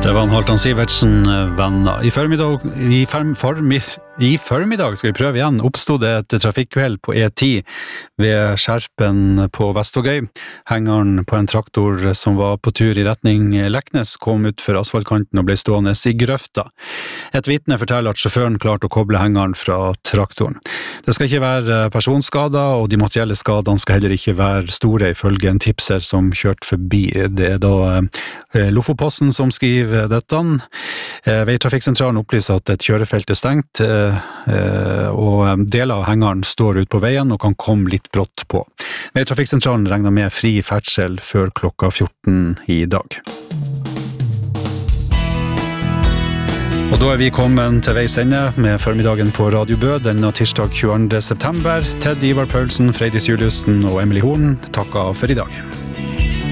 Det var Halvdan Sivertsen, venner. I formiddag skal vi prøve igjen. Oppstod det et trafikkuhell på E10 ved Skjerpen på Vestvågøy. Hengeren på en traktor som var på tur i retning Leknes kom ut for asfaltkanten og ble stående i grøfta. Et vitne forteller at sjåføren klarte å koble hengeren fra traktoren. Det skal ikke være personskader, og de materielle skadene skal heller ikke være store ifølge en tipser som kjørte forbi. Det da Lofoposten som skriver dette. Veitrafikksentralen opplyser at et kjørefelt stengt, og deler av hengeren står ut på veien og kan komme litt brått på. Veitrafikksentralen regner med fri ferdsel før klokka 14 i dag. Og da vi kommet til veis ende med formiddagen på Radio Bø denne tirsdag 22. september. Ted Ivar Paulsen, Freydis Juliussen og Emily Horn takker for i dag.